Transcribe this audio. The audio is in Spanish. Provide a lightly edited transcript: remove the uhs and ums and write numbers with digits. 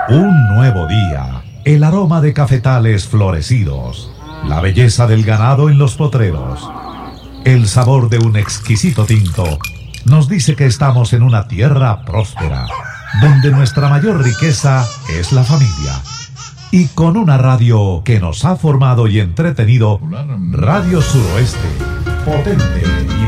Un nuevo día, el aroma de cafetales florecidos, la belleza del ganado en los potreros, el sabor de un exquisito tinto, nos dice que estamos en una tierra próspera, donde nuestra mayor riqueza es la familia. Y con una radio que nos ha formado y entretenido, Radio Suroeste, potente y